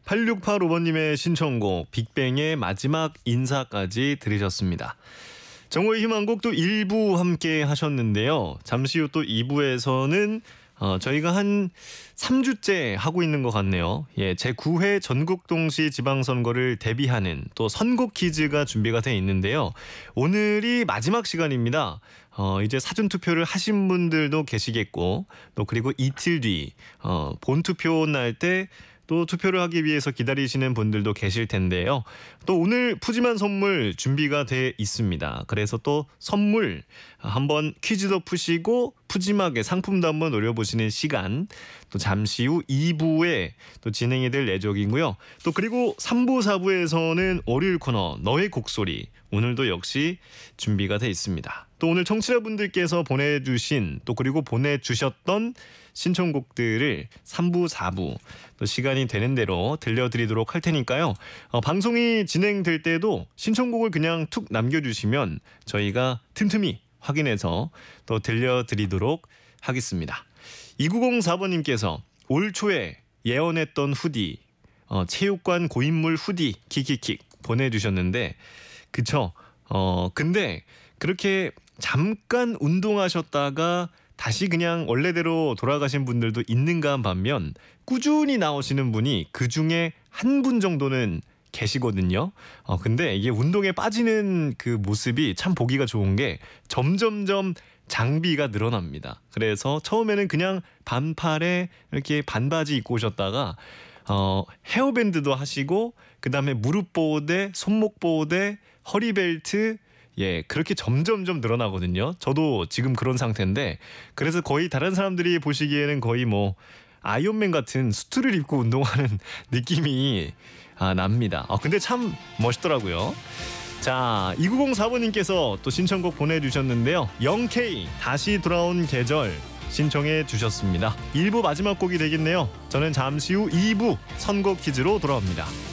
8685번님의 신청곡 빅뱅의 마지막 인사까지 들으셨습니다. 정오의 희망곡 또 1부 함께 하셨는데요. 잠시 후 또 2부에서는 저희가 한 3주째 하고 있는 것 같네요. 예, 제9회 전국동시 지방선거를 대비하는 또 선곡 퀴즈가 준비가 돼 있는데요. 오늘이 마지막 시간입니다. 이제 사전투표를 하신 분들도 계시겠고 또 그리고 이틀 뒤 본투표 날 때 또 투표를 하기 위해서 기다리시는 분들도 계실 텐데요. 또 오늘 푸짐한 선물 준비가 돼 있습니다. 그래서 또 선물 한번 퀴즈도 푸시고 푸짐하게 상품도 한번 노려보시는 시간 또 잠시 후 2부에 또 진행이 될 예정이고요. 또 그리고 3부, 4부에서는 월요일 코너 너의 곡소리 오늘도 역시 준비가 돼 있습니다. 또 오늘 청취자분들께서 보내주신 또 그리고 보내주셨던 신청곡들을 3부, 4부 또 시간이 되는 대로 들려드리도록 할 테니까요. 방송이 진행될 때도 신청곡을 그냥 툭 남겨주시면 저희가 틈틈이 확인해서 또 들려드리도록 하겠습니다. 2904번님께서 올 초에 예언했던 후디 체육관 고인물 후디 킥킥킥 보내주셨는데 그쵸? 근데 그렇게 잠깐 운동하셨다가 다시 그냥 원래대로 돌아가신 분들도 있는가 반면 꾸준히 나오시는 분이 그중에 한 분 정도는 계시거든요. 근데 이게 운동에 빠지는 그 모습이 참 보기가 좋은 게 점점점 장비가 늘어납니다. 그래서 처음에는 그냥 반팔에 이렇게 반바지 입고 오셨다가 헤어밴드도 하시고 그다음에 무릎 보호대, 손목 보호대, 허리벨트 예, 그렇게 점점점 늘어나거든요. 저도 지금 그런 상태인데 그래서 거의 다른 사람들이 보시기에는 거의 뭐 아이언맨 같은 수트를 입고 운동하는 느낌이 납니다. 근데 참 멋있더라고요. 자, 2904번님께서 또 신청곡 보내주셨는데요. 0K 다시 돌아온 계절 신청해 주셨습니다. 1부 마지막 곡이 되겠네요. 저는 잠시 후 2부 선곡 퀴즈로 돌아옵니다.